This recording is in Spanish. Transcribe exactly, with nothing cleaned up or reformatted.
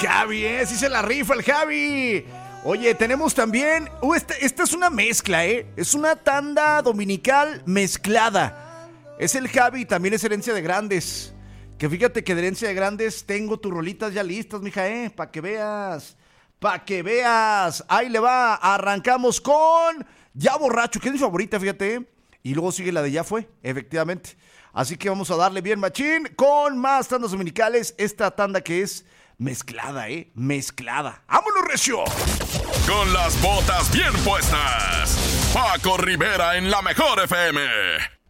Javi, ¿eh? Sí se la rifa el Javi. Oye, tenemos también... Uh, esta, esta es una mezcla, ¿eh? Es una tanda dominical mezclada. Es el Javi, también es Herencia de Grandes. Que fíjate que de Herencia de Grandes tengo tus rolitas ya listas, mija, ¿eh? Pa' que veas. Pa' que veas. Ahí le va. Arrancamos con Ya Borracho, que es mi favorita, fíjate, ¿eh? Y luego sigue la de Ya Fue, efectivamente. Así que vamos a darle bien machín con más tandas dominicales. Esta tanda que es mezclada, ¿eh? Mezclada. ¡Vámonos, recio! Con las botas bien puestas, Paco Rivera en la Mejor F M.